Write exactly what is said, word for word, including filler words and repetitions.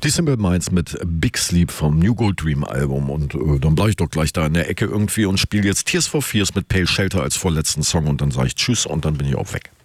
Die Simple Minds mit Big Sleep vom New Gold Dream Album. Und äh, dann bleibe ich doch gleich da in der Ecke irgendwie und spiele jetzt Tears for Fears mit Pale Shelter als vorletzten Song und dann sage ich Tschüss und dann bin ich auch weg.